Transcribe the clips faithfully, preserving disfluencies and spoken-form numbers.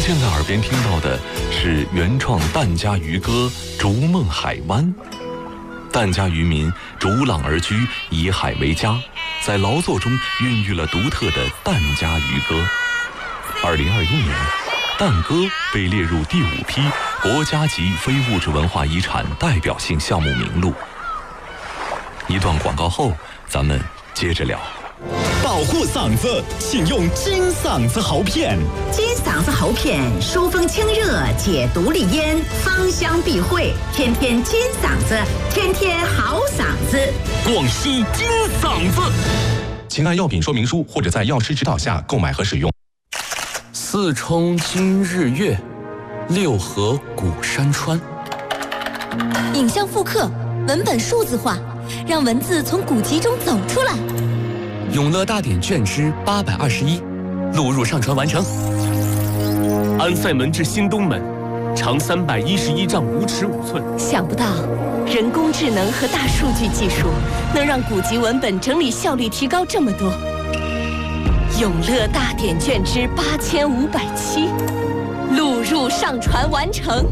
现在耳边听到的是原创疍家渔歌《逐梦海湾》。疍家渔民逐浪而居，以海为家，在劳作中孕育了独特的疍家渔歌。二零二一年，疍歌被列入第五批国家级非物质文化遗产代表性项目名录。一段广告后，咱们接着聊。 保护嗓子，请用金嗓子喉片。 金嗓子喉片疏风清热，解毒利咽，芳香避秽，天天金嗓子，天天好嗓子。 广西金嗓子。 请按药品说明书或者在药师指导下购买和使用。 四冲今日月，六合古山川。 影像复刻，文本数字化，让文字从古籍中走出来。 永乐大典卷之八百二十一，录入上传完成。安塞门至新东门，长三百一十一丈五尺五寸。 想不到，人工智能和大数据技术能让古籍文本整理效率提高这么多。永乐大典卷之八千五百七，录入上传完成。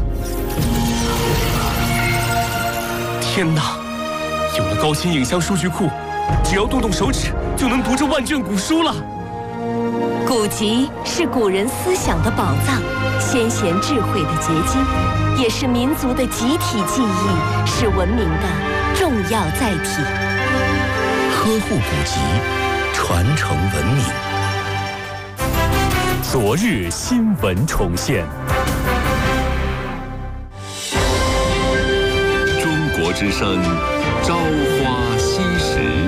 天哪！有了高清影像数据库，只要动动手指就能读这万卷古书了。 古籍是古人思想的宝藏，先贤智慧的结晶，也是民族的集体记忆，是文明的重要载体。 呵护古籍，传承文明。 昨日新闻重现。 中国之声，朝花夕拾。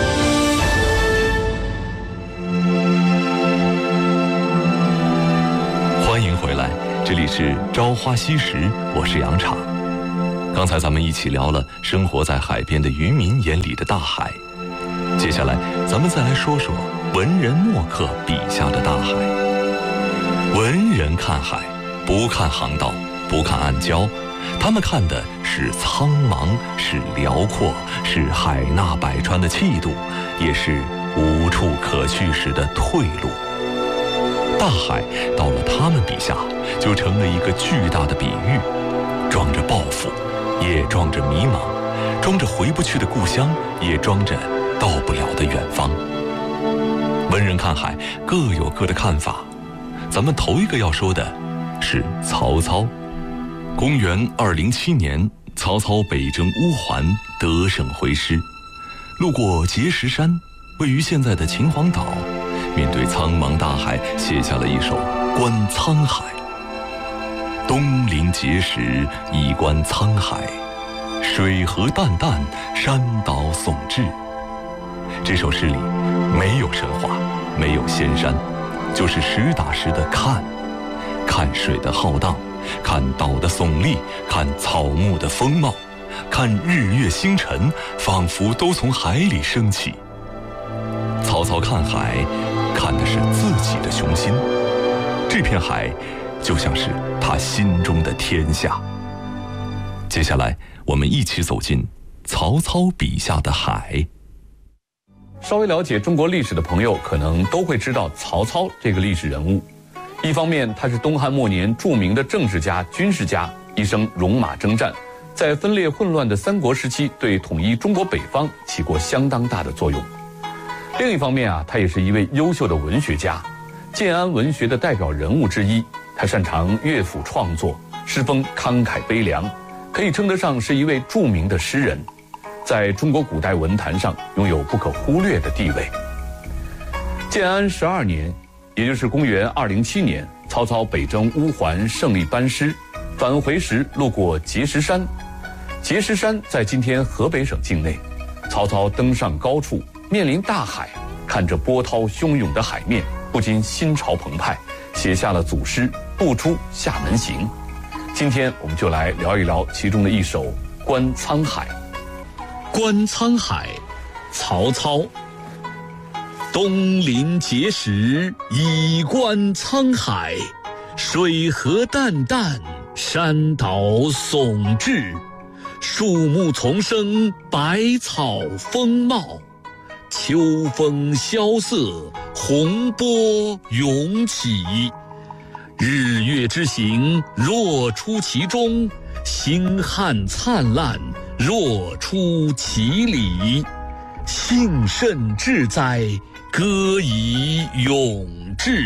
欢迎回来，这里是朝花夕拾，我是杨昶。刚才咱们一起聊了生活在海边的渔民眼里的大海，接下来咱们再来说说文人墨客笔下的大海。文人看海，不看航道，不看暗礁，他们看的是苍茫，是辽阔，是海纳百川的气度，也是无处可去时的退路。大海到了他们笔下，就成了一个巨大的比喻，装着抱负，也装着迷茫，装着回不去的故乡，也装着到不了的远方。文人看海各有各的看法，咱们头一个要说的是曹操。公元二零七年，曹操北征乌桓，得胜回师，路过碣石山，位于现在的秦皇岛，面对苍茫大海，写下了一首《观沧海》。东临碣石，以观沧海，水何澹澹，山岛竦峙。这首诗里没有神话，没有仙山，就是实打实的看，看水的浩荡，看岛的耸立，看草木的丰茂，看日月星辰，仿佛都从海里升起。曹操看海，看的是自己的雄心，这片海就像是他心中的天下。接下来我们一起走进曹操笔下的海。 稍微了解中国历史的朋友可能都会知道曹操这个历史人物。一方面，他是东汉末年著名的政治家、军事家，一生戎马征战，在分裂混乱的三国时期，对统一中国北方起过相当大的作用。另一方面啊，他也是一位优秀的文学家，建安文学的代表人物之一。他擅长乐府创作，诗风慷慨悲凉，可以称得上是一位著名的诗人，在中国古代文坛上拥有不可忽略的地位。建安十二年，也就是公元二零七年，曹操北征乌桓，胜利班师，返回时路过碣石山。碣石山在今天河北省境内。曹操登上高处，面临大海，看着波涛汹涌的海面，不禁心潮澎湃，写下了祖诗《不出厦门行》。今天我们就来聊一聊其中的一首《观沧海》。 观沧海，曹操。东临碣石，以观沧海，水何澹澹，山岛竦峙。树木丛生，百草丰茂，秋风萧瑟，洪波涌起。 日月之行，若出其中；星汉灿烂，若出其里。幸甚至哉，歌以咏志。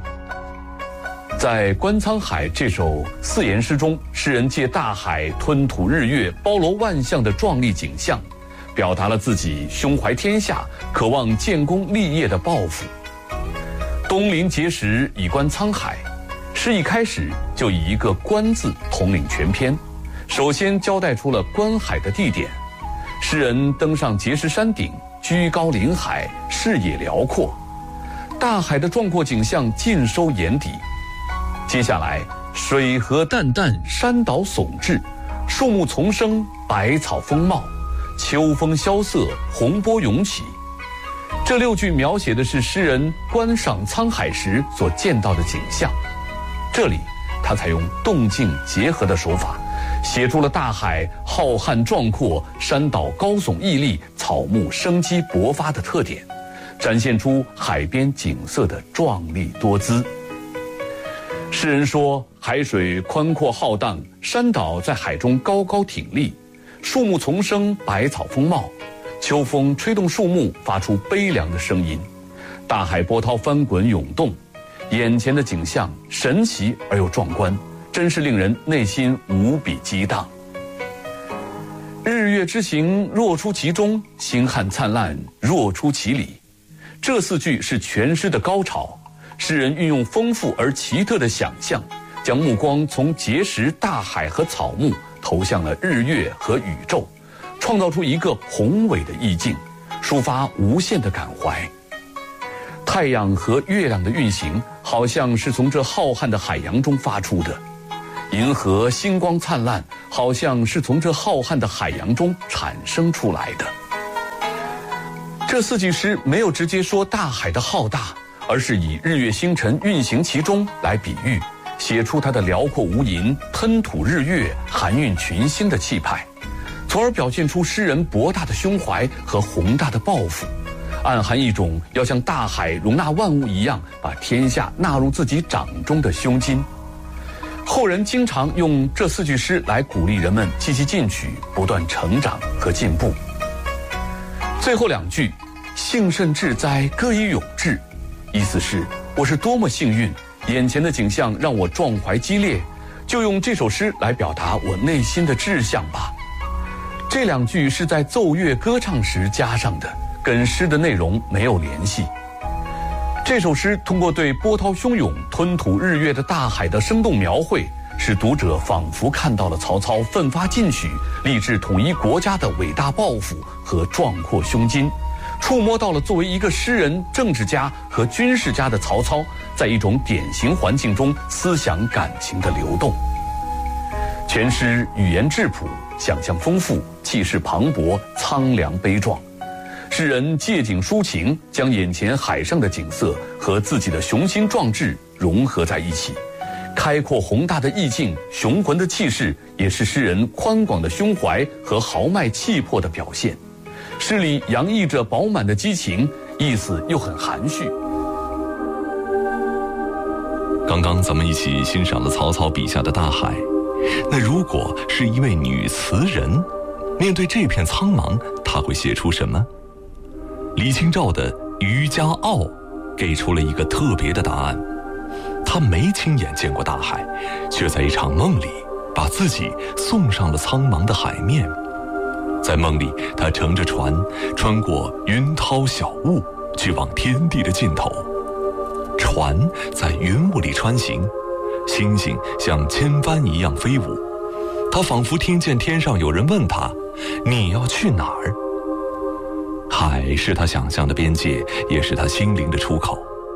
在《观沧海》这首四言诗中，诗人借大海吞吐日月、包罗万象的壮丽景象，表达了自己胸怀天下、渴望建功立业的抱负。东临碣石，以观沧海。诗一开始就以一个“观”字统领全篇，首先交代出了观海的地点。诗人登上碣石山顶，居高临海，视野辽阔，大海的壮阔景象尽收眼底。接下来，水河淡淡，山岛耸峙，树木丛生，百草丰茂，秋风萧瑟，洪波涌起。这六句描写的是诗人观赏沧海时所见到的景象。这里，他采用动静结合的手法，写出了大海浩瀚壮阔，山岛高耸屹立，草木生机勃发的特点，展现出海边景色的壮丽多姿。诗人说，海水宽阔浩荡，山岛在海中高高挺立，树木丛生，百草丰茂，秋风吹动树木，发出悲凉的声音，大海波涛翻滚涌动，眼前的景象神奇而又壮观，真是令人内心无比激荡。日月之行，若出其中；星汉灿烂，若出其里。这四句是全诗的高潮。诗人运用丰富而奇特的想象，将目光从碣石、大海和草木投向了日月和宇宙，创造出一个宏伟的意境，抒发无限的感怀。太阳和月亮的运行，好像是从这浩瀚的海洋中发出的；银河星光灿烂，好像是从这浩瀚的海洋中产生出来的。这四句诗没有直接说大海的浩大，而是以日月星辰运行其中来比喻，写出它的辽阔无垠、吞吐日月、含蕴群星的气派，从而表现出诗人博大的胸怀和宏大的抱负，暗含一种要像大海容纳万物一样，把天下纳入自己掌中的胸襟。后人经常用这四句诗来鼓励人们积极进取，不断成长和进步。最后两句，幸甚至哉，歌以咏志，意思是我是多么幸运，眼前的景象让我壮怀激烈，就用这首诗来表达我内心的志向吧。这两句是在奏乐歌唱时加上的，跟诗的内容没有联系。这首诗通过对波涛汹涌、吞吐日月的大海的生动描绘，使读者仿佛看到了曹操奋发进取、立志统一国家的伟大抱负和壮阔胸襟，触摸到了作为一个诗人、政治家和军事家的曹操，在一种典型环境中思想感情的流动。全诗语言质朴，想象丰富，气势磅礴，苍凉悲壮。诗人借景抒情，将眼前海上的景色和自己的雄心壮志融合在一起。开阔宏大的意境，雄浑的气势，也是诗人宽广的胸怀和豪迈气魄的表现。诗里洋溢着饱满的激情，意思又很含蓄。 刚刚咱们一起欣赏了曹操笔下的大海，那如果是一位女词人，面对这片苍茫，她会写出什么？李清照的《渔家傲》给出了一个特别的答案。他没亲眼见过大海，却在一场梦里把自己送上了苍茫的海面。在梦里，他乘着船穿过云涛小雾，去往天地的尽头。船在云雾里穿行，星星像千帆一样飞舞。他仿佛听见天上有人问他：“你要去哪儿？”海是他想象的边界，也是他心灵的出口。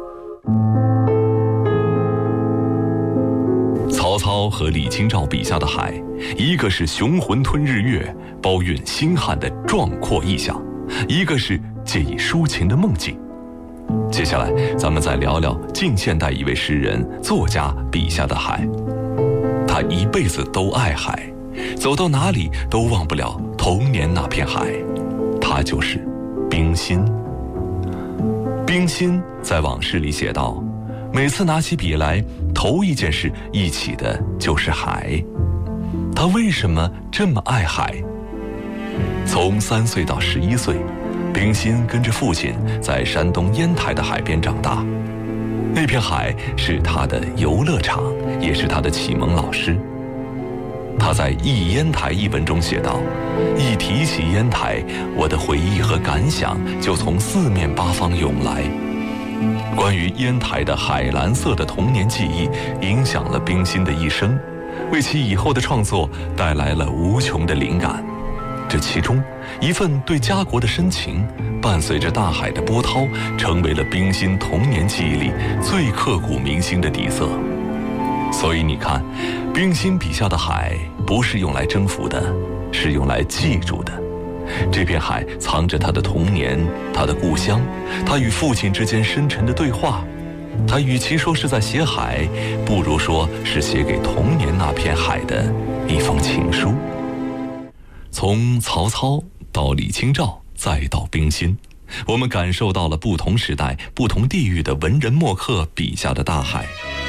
曹操和李清照笔下的海，一个是雄浑吞日月，包蕴星汉的壮阔意象，一个是借以抒情的梦境。接下来咱们再聊聊近现代一位诗人作家笔下的海。他一辈子都爱海，走到哪里都忘不了童年那片海，他就是冰心。冰心在往事里写道：“ 每次拿起笔来，头一件事忆起的就是海。他为什么这么爱海？从三岁到十一岁，冰心跟着父亲在山东烟台的海边长大。那片海是他的游乐场，也是他的启蒙老师。他在《忆烟台》一文中写道：一提起烟台，我的回忆和感想就从四面八方涌来。关于烟台的海蓝色的童年记忆，影响了冰心的一生，为其以后的创作带来了无穷的灵感。这其中一份对家国的深情，伴随着大海的波涛，成为了冰心童年记忆里最刻骨铭心的底色。所以你看，冰心笔下的海不是用来征服的，是用来记住的。这片海藏着他的童年，他的故乡，他与父亲之间深沉的对话。他与其说是在写海，不如说是写给童年那片海的一封情书。从曹操到李清照，再到冰心，我们感受到了不同时代、不同地域的文人墨客笔下的大海。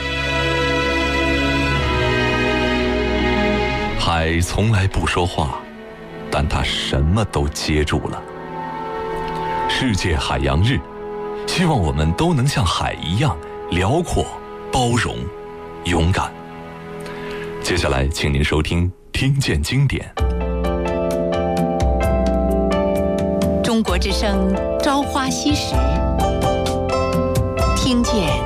海从来不说话，但它什么都接住了。世界海洋日，希望我们都能像海一样辽阔、包容、勇敢。接下来，请您收听《听见经典》。 中国之声《朝花夕拾》，听见